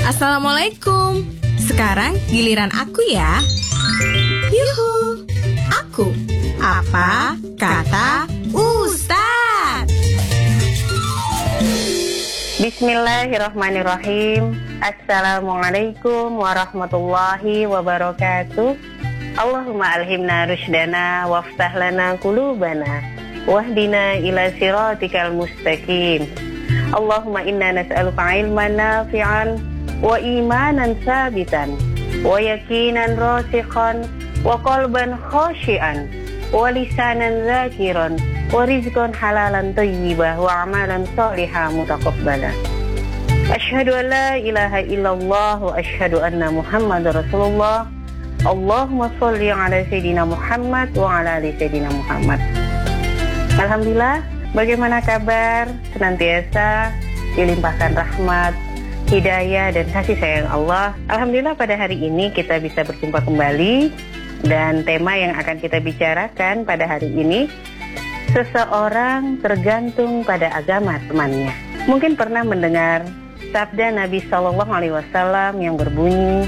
Assalamualaikum. Sekarang giliran aku ya. Yuhu. Aku. Apa kata Ustadz? Bismillahirrahmanirrahim. Assalamualaikum warahmatullahi wabarakatuh. Allahumma alhimna rushdana waftah lana qulubana wahdina ila siratikal mustaqim. Allahumma inna nas'aluka ilman nafi'an wa imanan sabitan wa yakinan rasikhan wa qalban khashi'an wa lisanan zakiran wa rizqan halalan thayyibah wa amalan salihah mutaqabbala. Asyhadu an la ilaha illallah wa asyhadu anna Muhammadar Rasulullah. Allahumma sholli ala sayyidina Muhammad wa ala ali sayyidina Muhammad. Alhamdulillah, bagaimana kabar? Senantiasa dilimpahkan rahmat, hidayah, dan kasih sayang Allah. Alhamdulillah pada hari ini kita bisa berjumpa kembali. Dan tema yang akan kita bicarakan pada hari ini, seseorang tergantung pada agama temannya. Mungkin pernah mendengar sabda Nabi SAW yang berbunyi,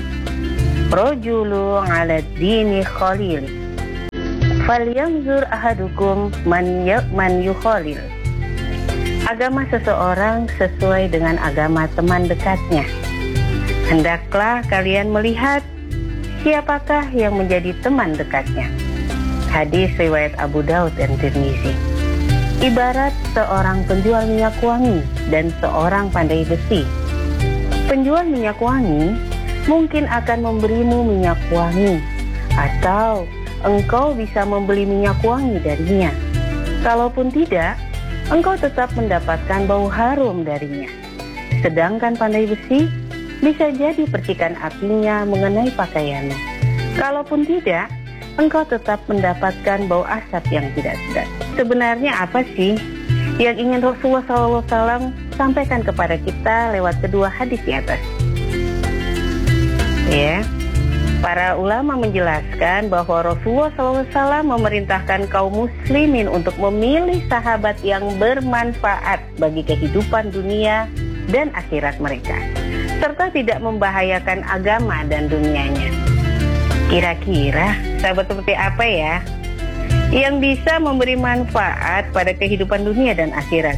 Rojulu ala dini khalil, falyanzur ahadukum man yukhalil. Agama seseorang sesuai dengan agama teman dekatnya. Hendaklah kalian melihat siapakah yang menjadi teman dekatnya. Hadis riwayat Abu Daud dan Tirmizi. Ibarat seorang penjual minyak wangi dan seorang pandai besi. Penjual minyak wangi mungkin akan memberimu minyak wangi, atau engkau bisa membeli minyak wangi darinya. Kalaupun tidak, engkau tetap mendapatkan bau harum darinya. Sedangkan pandai besi bisa jadi percikan apinya mengenai pakaianmu. Kalaupun tidak, engkau tetap mendapatkan bau asap yang tidak sedap. Sebenarnya apa sih yang ingin Rasulullah SAW sampaikan kepada kita lewat kedua hadis di atas? Ya, para ulama menjelaskan bahwa Rasulullah SAW memerintahkan kaum muslimin untuk memilih sahabat yang bermanfaat bagi kehidupan dunia dan akhirat mereka, serta tidak membahayakan agama dan dunianya. Kira-kira sahabat seperti apa ya yang bisa memberi manfaat pada kehidupan dunia dan akhirat?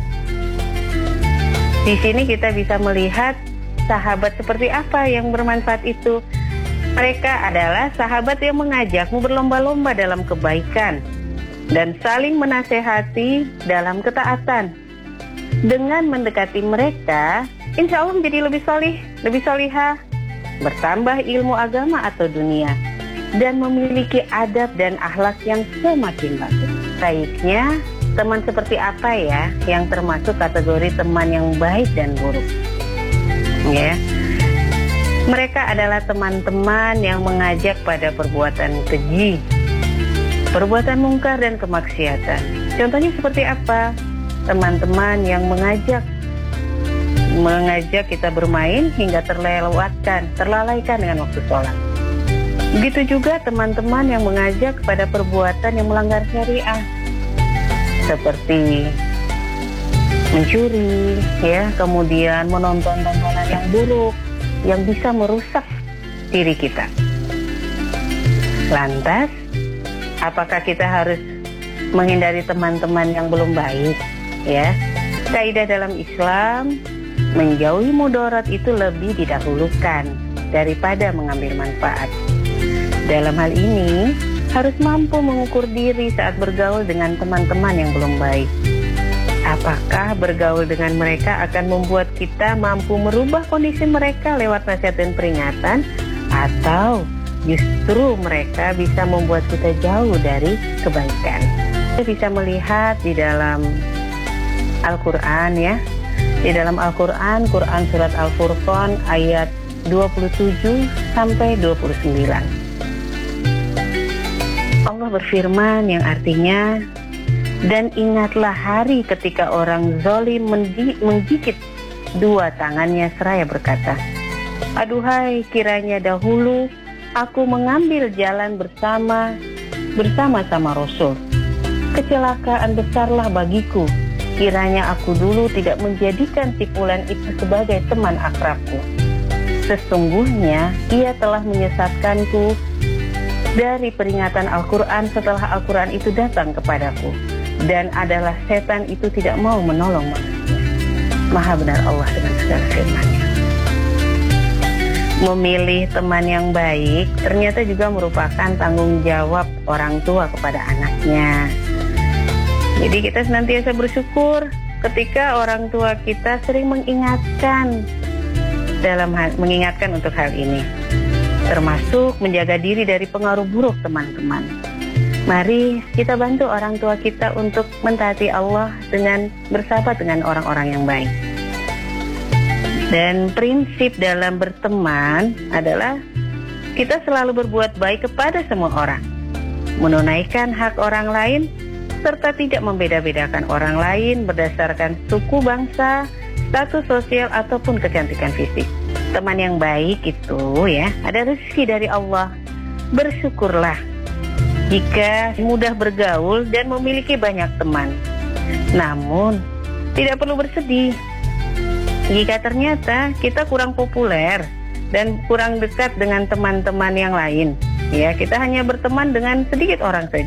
Di sini kita bisa melihat sahabat seperti apa yang bermanfaat itu. Mereka adalah sahabat yang mengajakmu berlomba-lomba dalam kebaikan dan saling menasehati dalam ketaatan. Dengan mendekati mereka, insya Allah menjadi lebih solih, lebih solihah, bertambah ilmu agama atau dunia, dan memiliki adab dan akhlak yang semakin bagus. Baiknya, teman seperti apa ya yang termasuk kategori teman yang baik dan buruk? Ya, mereka adalah teman-teman yang mengajak pada perbuatan keji, perbuatan mungkar dan kemaksiatan. Contohnya seperti apa? Teman-teman yang mengajak kita bermain hingga terlalaikan dengan waktu sholat. Begitu juga teman-teman yang mengajak kepada perbuatan yang melanggar syariah, seperti mencuri, ya, kemudian menonton tontonan yang buruk yang bisa merusak diri kita. Lantas, apakah kita harus menghindari teman-teman yang belum baik? Ya, kaidah dalam Islam, menjauhi mudarat itu lebih didahulukan daripada mengambil manfaat. Dalam hal ini, harus mampu mengukur diri saat bergaul dengan teman-teman yang belum baik. Apakah bergaul dengan mereka akan membuat kita mampu merubah kondisi mereka lewat nasihat dan peringatan, atau justru mereka bisa membuat kita jauh dari kebaikan? Kita bisa melihat di dalam Al-Quran, ya. Di dalam Al-Quran, Quran Surat Al-Furqan ayat 27 sampai 29. Allah berfirman yang artinya, dan ingatlah hari ketika orang zalim menggigit dua tangannya seraya berkata, aduhai, kiranya dahulu aku mengambil jalan bersama-sama Rasul. Kecelakaan besarlah bagiku, kiranya aku dulu tidak menjadikan si fulan itu sebagai teman akrabku. Sesungguhnya ia telah menyesatkanku dari peringatan Al-Quran setelah Al-Quran itu datang kepadaku, dan adalah setan itu tidak mau menolong manusia. Maha benar Allah dengan segala firman-Nya. Memilih teman yang baik ternyata juga merupakan tanggung jawab orang tua kepada anaknya. Jadi kita senantiasa bersyukur ketika orang tua kita sering mengingatkan mengingatkan untuk hal ini, termasuk menjaga diri dari pengaruh buruk teman-teman. Mari kita bantu orang tua kita untuk mentaati Allah dengan bersahabat dengan orang-orang yang baik. Dan prinsip dalam berteman adalah kita selalu berbuat baik kepada semua orang, menunaikan hak orang lain, serta tidak membeda-bedakan orang lain berdasarkan suku, bangsa, status sosial, ataupun kecantikan fisik. Teman yang baik itu ya, ada rezeki dari Allah. Bersyukurlah jika mudah bergaul dan memiliki banyak teman. Namun, tidak perlu bersedih jika ternyata kita kurang populer dan kurang dekat dengan teman-teman yang lain. Ya, kita hanya berteman dengan sedikit orang saja.